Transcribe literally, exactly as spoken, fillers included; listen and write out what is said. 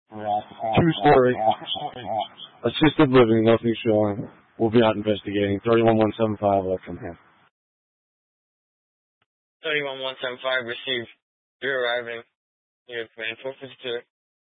Two-story. Assisted living, nothing showing. We'll be out investigating. thirty-one one seven five, let's come here. thirty-one one seven five, received. You're arriving. You're command four fifty-two.